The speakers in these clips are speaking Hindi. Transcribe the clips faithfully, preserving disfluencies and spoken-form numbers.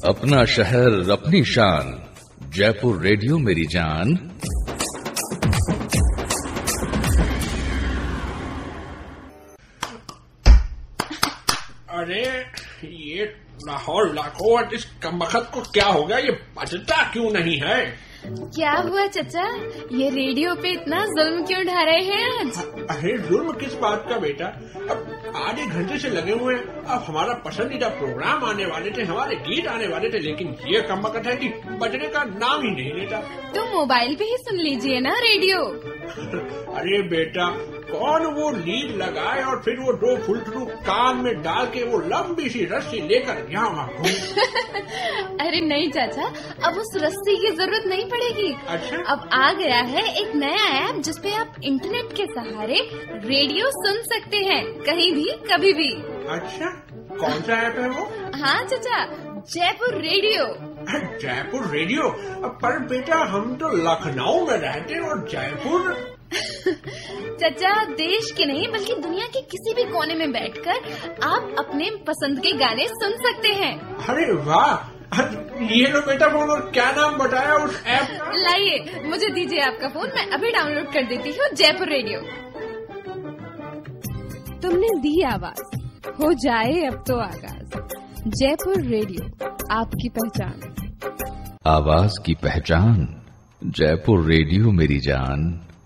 अपना शहर अपनी शान, जयपुर रेडियो मेरी जान। अरे ये लाहौर लाखों इस कमबख्त को क्या हो गया, ये बजता क्यों नहीं है? क्या हुआ चचा, ये रेडियो पे इतना जुल्म क्यों ढा रहे हैं आज? अरे जुल्म किस बात का बेटा, अब आधे घंटे से लगे हुए हैं। अब हमारा पसंदीदा प्रोग्राम आने वाले थे, हमारे गीत आने वाले थे, लेकिन ये कमबख्त है कि बजने का नाम ही नहीं लेता। तो मोबाइल पे ही सुन लीजिए ना रेडियो। अरे बेटा, कौन वो लीड लगाए और फिर वो दो फुलटरू कान में डाल के वो लंबी सी रस्सी लेकर यहाँ वहाँ घूमे। अरे नहीं चाचा, अब उस रस्सी की जरूरत नहीं पड़ेगी। अच्छा? अब आ गया है एक नया ऐप जिसपे आप इंटरनेट के सहारे रेडियो सुन सकते हैं, कहीं भी कभी भी। अच्छा, कौन सा ऐप है वो? हाँ चाचा, जयपुर रेडियो। जयपुर रेडियो? पर बेटा हम तो लखनऊ में रहते हैं और जयपुर। चाचा, देश के नहीं बल्कि दुनिया के किसी भी कोने में बैठकर आप अपने पसंद के गाने सुन सकते हैं। अरे वाह, ये लो बेटा फोन, और क्या नाम बताया उस ऐप का? लाइए, मुझे दीजिए आपका फोन, मैं अभी डाउनलोड कर देती हूँ जयपुर रेडियो। तुमने दी आवाज, हो जाए अब तो आगाज। जयपुर रेडियो, आपकी पहचान। आवाज की पहचान, जयपुर रेडियो मेरी जान।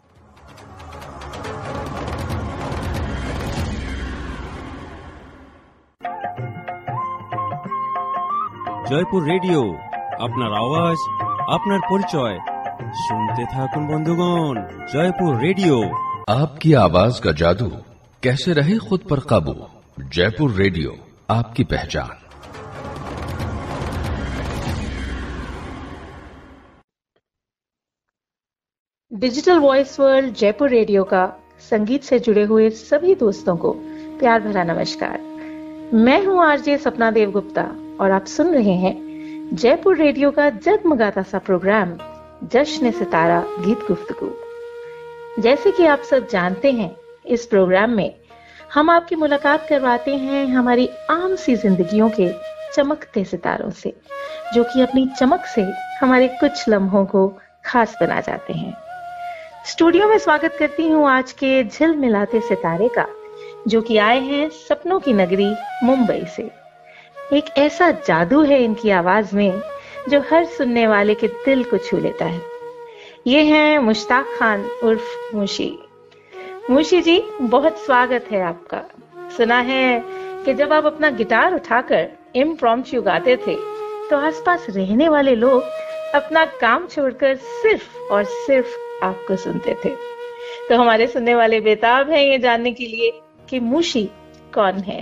জয়পুর রেডিও, আপনার আওয়াজ, আপনার পরিচয়। শুনতে থাকুন বন্ধুগণ, জয়পুর রেডিও। आपकी आवाज का जादू, कैसे रहे खुद पर काबू। जयपुर रेडियो, आपकी पहचान। Digital voice world Jaipur radio का संगीत से जुड़े हुए सभी दोस्तों को प्यार भरा नमस्कार। मैं हूं आरजे सपना देव गुप्ता और आप सुन रहे हैं जयपुर रेडियो का जगमगाता सा प्रोग्राम जश्न सितारा गीत गुफ्तगू। जैसे कि आप सब जानते हैं, इस प्रोग्राम में हम आपकी मुलाकात करवाते हैं हमारी आम सी जिंदगियों के चमकते सितारों से, जो कि अपनी चमक से हमारे कुछ लम्हों को खास बना जाते हैं। स्टूडियो में स्वागत करती हूँ आज के झिलमिलाते सितारे का, जो कि आए हैं सपनों की नगरी मुंबई से। एक ऐसा जादू है इनकी आवाज में जो हर सुनने वाले के दिल को छू लेता है। ये हैं मुश्ताक खान उर्फ मुशी। मुशी जी, बहुत स्वागत है आपका। सुना है कि जब आप अपना गिटार उठाकर इम्प्रॉम्प्टू गाते थे तो आसपास रहने वाले लोग अपना काम छोड़कर सिर्फ और सिर्फ आपको सुनते थे। तो हमारे सुनने वाले बेताब हैं ये जानने के लिए कि मुशी कौन है।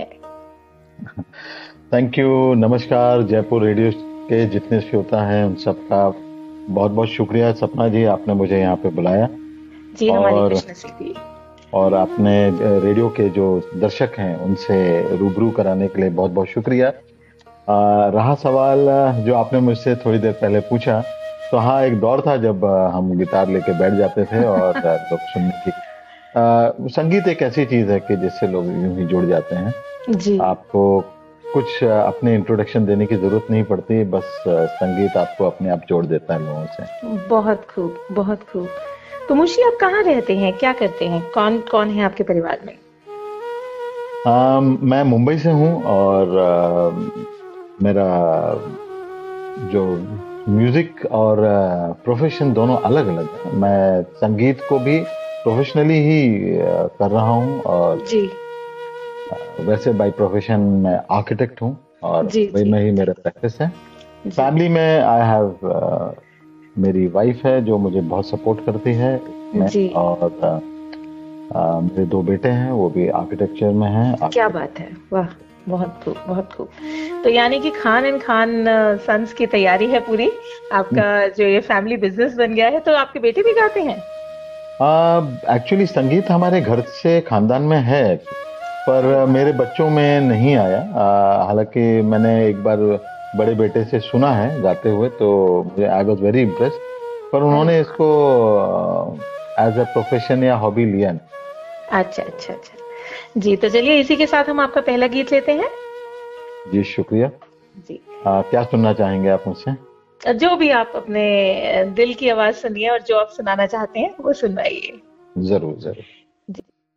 थैंक यू, नमस्कार। जयपुर रेडियो के जितने श्रोता हैं उन सबका बहुत बहुत शुक्रिया। सपना जी, आपने मुझे यहाँ पे बुलाया जी, हमारी खुशनसीबी। और आपने रेडियो के जो दर्शक हैं उनसे रूबरू कराने के लिए बहुत बहुत शुक्रिया। आ, रहा सवाल जो आपने मुझसे थोड़ी देर पहले पूछा, तो हाँ, एक दौर था जब हम गिटार लेके बैठ जाते थे और लोग सुनने की। आ, संगीत एक ऐसी चीज है कि जिससे लोग यूं ही जुड़ जाते हैं जी। आपको कुछ अपने इंट्रोडक्शन देने की जरूरत नहीं पड़ती, बस संगीत आपको अपने आप जोड़ देता है लोगों से। बहुत खूब, बहुत खूब। तो मुशी, आप कहाँ रहते हैं, क्या करते हैं, कौन कौन है आपके परिवार में? आ, मैं मुंबई से हूँ और आ, मेरा जो म्यूजिक और प्रोफेशन दोनों अलग अलग है। मैं संगीत को भी प्रोफेशनली ही कर रहा हूँ और जी। वैसे बाय प्रोफेशन मैं आर्किटेक्ट हूँ और वही में ही मेरा प्रैक्टिस है। फैमिली में आई हैव मेरी वाइफ है जो मुझे बहुत सपोर्ट करती है जी। और आ, मेरे दो बेटे हैं, वो भी आर्किटेक्चर में हैं। क्या बात है, वाह, बहुत खूब, बहुत खूब। तो यानी कि खान एंड खान सन्स की तैयारी है पूरी। आपका जो ये फैमिली बिजनेस बन गया है, तो आपके बेटे भी गाते हैं? एक्चुअली uh, संगीत हमारे घर से खानदान में है, पर मेरे बच्चों में नहीं आया। uh, हालांकि मैंने एक बार बड़े बेटे से सुना है गाते हुए, तो मुझे आई वाज वेरी इम्प्रेस्ड, पर उन्होंने इसको एज अ प्रोफेशन या हॉबी लिया नहीं। अच्छा अच्छा अच्छा जी। तो चलिए इसी के साथ हम आपका पहला गीत लेते हैं। जी शुक्रिया। जी आ, क्या सुनना चाहेंगे आप मुझसे? जो भी आप अपने दिल की आवाज सुनिए और जो आप सुनाना चाहते हैं वो सुनवाइए। जरूर जरूर।